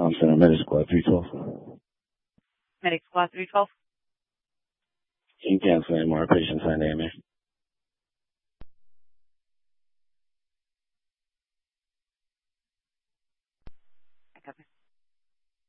Center Medic Squad 312. Medic Squad 312. Can you cancel MR patient signed AMA? I copy.